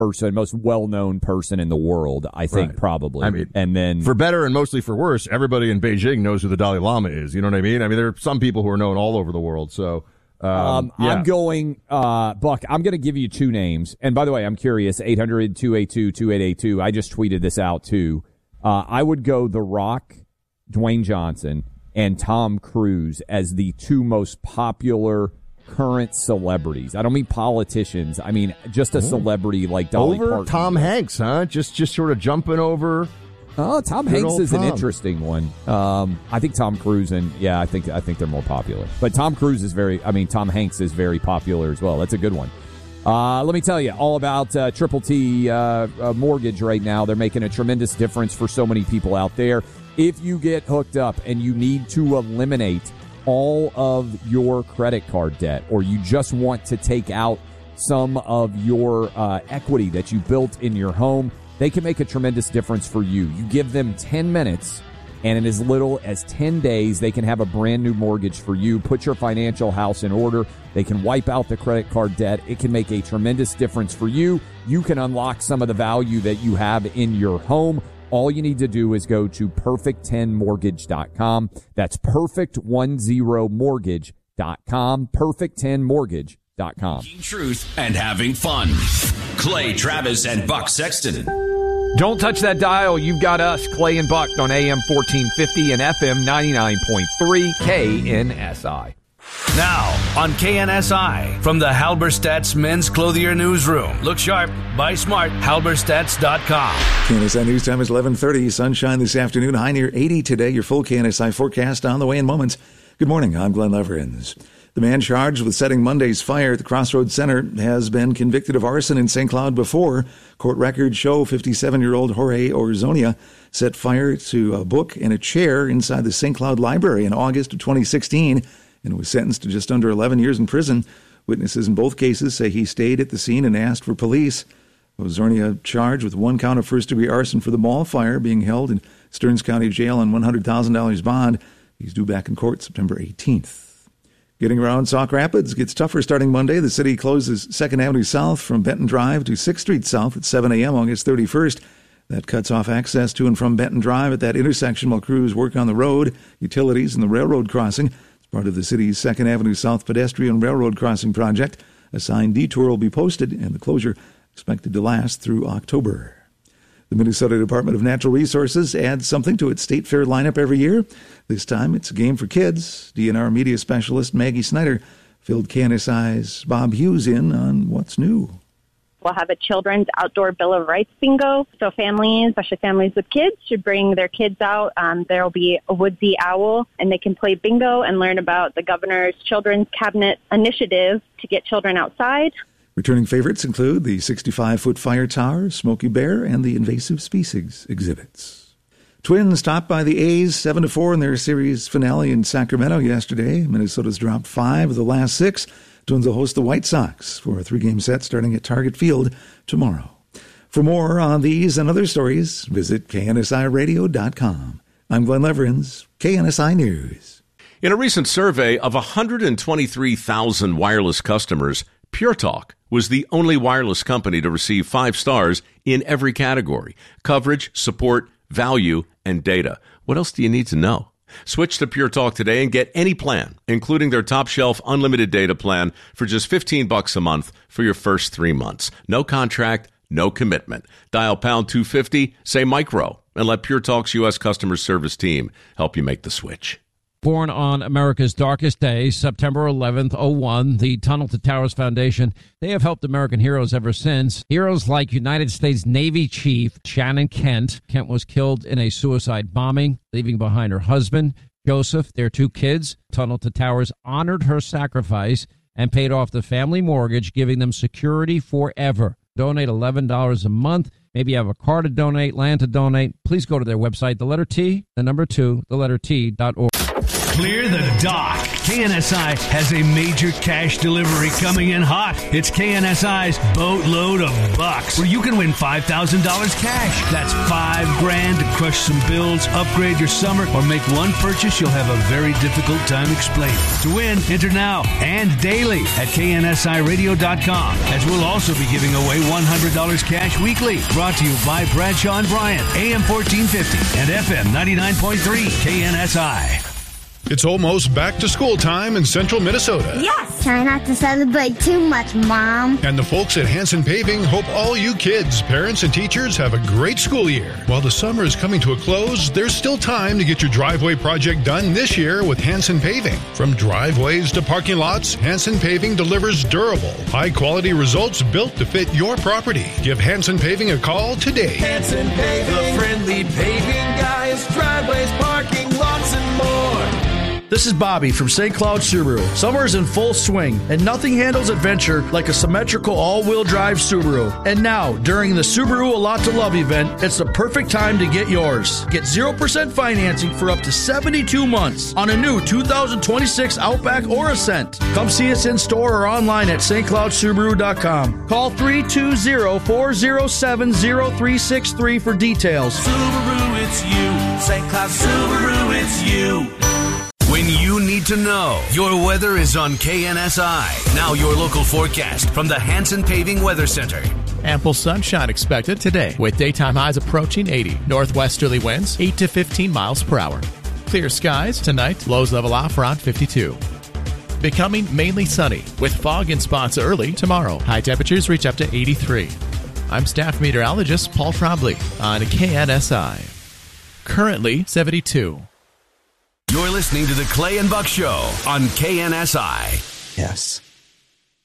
person, most well-known person in the world, I think, probably. I mean, and then for better and mostly for worse, everybody in Beijing knows who the Dalai Lama is. You know what I mean? I mean, there are some people who are known all over the world. So, I'm going, Buck, I'm going to give you two names. And by the way, I'm curious, 800-282-2882. I just tweeted this out too. I would go The Rock, Dwayne Johnson, and Tom Cruise as the two most popular current celebrities. I don't mean politicians. I mean just a celebrity like Dolly over Parton. Tom Hanks, huh? Just sort of jumping over. Oh, Tom Hanks is an Tom. interesting one. I think Tom Cruise and I think they're more popular. But Tom Hanks is very popular as well. That's a good one. Let me tell you all about Triple T Mortgage right now. They're making a tremendous difference for so many people out there. If you get hooked up and you need to eliminate all of your credit card debt, or you just want to take out some of your equity that you built in your home, they can make a tremendous difference for you. You give them 10 minutes, and in as little as 10 days, they can have a brand new mortgage for you, put your financial house in order. They can wipe out the credit card debt. It can make a tremendous difference for you. You can unlock some of the value that you have in your home. All you need to do is go to perfect10mortgage.com. That's perfect10mortgage.com. perfect10mortgage.com. Truth and having fun. Clay Travis and Buck Sexton. Don't touch that dial. You've got us, Clay and Buck, on AM 1450 and FM 99.3 KNSI. Now, on KNSI, from the Halberstadt's Men's Clothier Newsroom. Look sharp, buy smart, halberstadts.com. KNSI News Time is 11:30. Sunshine this afternoon, high near 80 today. Your full KNSI forecast on the way in moments. Good morning, I'm Glenn Leverins. The man charged with setting Monday's fire at the Crossroads Center has been convicted of arson in St. Cloud before. Court records show 57-year-old Jorge Orzonia set fire to a book and a chair inside the St. Cloud Library in August of 2016 and was sentenced to just under 11 years in prison. Witnesses in both cases say he stayed at the scene and asked for police. Orzonia charged with one count of first-degree arson for the mall fire, being held in Stearns County Jail on $100,000 bond. He's due back in court September 18th. Getting around Sauk Rapids gets tougher starting Monday. The city closes 2nd Avenue South from Benton Drive to 6th Street South at 7 a.m. August 31st. That cuts off access to and from Benton Drive at that intersection while crews work on the road, utilities, and the railroad crossing. As part of the city's 2nd Avenue South pedestrian railroad crossing project, a signed detour will be posted, and the closure expected to last through October. The Minnesota Department of Natural Resources adds something to its State Fair lineup every year. This time, it's a game for kids. DNR media specialist Maggie Snyder filled KNSI's Bob Hughes in on what's new. We'll have a children's outdoor Bill of Rights bingo. So families, especially families with kids, should bring their kids out. There will be a woodsy owl, and they can play bingo and learn about the governor's Children's Cabinet initiative to get children outside. Returning favorites include the 65-foot fire tower, Smokey Bear, and the invasive species exhibits. Twins topped by the A's 7-4 in their series finale in Sacramento yesterday. Minnesota's dropped 5 of the last 6. Twins will host the White Sox for a 3-game set starting at Target Field tomorrow. For more on these and other stories, visit KNSIRadio.com. I'm Glenn Leverins, KNSI News. In a recent survey of 123,000 wireless customers, Pure Talk was the only wireless company to receive 5 stars in every category: coverage, support, value, and data. What else do you need to know? Switch to Pure Talk today and get any plan, including their top shelf unlimited data plan for just $15 a month for your first 3 months. No contract, no commitment. Dial pound 250, say micro, and let Pure Talk's U.S. customer service team help you make the switch. Born on America's darkest day, September 11th, 01, the Tunnel to Towers Foundation, they have helped American heroes ever since. Heroes like United States Navy Chief Shannon Kent. Kent was killed in a suicide bombing, leaving behind her husband, Joseph, their 2 kids. Tunnel to Towers honored her sacrifice and paid off the family mortgage, giving them security forever. Donate $11 a month. Maybe you have a car to donate, land to donate. Please go to their website, the letter T, the number 2, the letter T.org. Clear the dock. KNSI has a major cash delivery coming in hot. It's KNSI's Boatload of Bucks, where you can win $5,000 cash. That's $5,000 to crush some bills, upgrade your summer, or make one purchase you'll have a very difficult time explaining. To win, enter now and daily at KNSIRadio.com, as we'll also be giving away $100 cash weekly. Brought to you by Bradshaw and Bryant, AM 1450 and FM 99.3 KNSI. It's almost back to school time in central Minnesota. Yes! Try not to celebrate too much, Mom. And the folks at Hanson Paving hope all you kids, parents, and teachers have a great school year. While the summer is coming to a close, there's still time to get your driveway project done this year with Hanson Paving. From driveways to parking lots, Hanson Paving delivers durable, high-quality results built to fit your property. Give Hanson Paving a call today. Hanson Paving, the friendly paving guys, driveways, parking lots, and more. This is Bobby from St. Cloud Subaru. Summer is in full swing, and nothing handles adventure like a symmetrical all-wheel drive Subaru. And now, during the Subaru A Lot to Love event, it's the perfect time to get yours. Get 0% financing for up to 72 months on a new 2026 Outback or Ascent. Come see us in store or online at stcloudsubaru.com. Call 320-407-0363 for details. Subaru, it's you. St. Cloud Subaru, it's you. When you need to know, your weather is on KNSI. Now your local forecast from the Hanson Paving Weather Center. Ample sunshine expected today with daytime highs approaching 80. Northwesterly winds 8 to 15 miles per hour. Clear skies tonight, lows level off around 52. Becoming mainly sunny with fog in spots early tomorrow. High temperatures reach up to 83. I'm staff meteorologist Paul Trombley on KNSI. Currently 72. You're listening to the Clay and Buck Show on KNSI. Yes.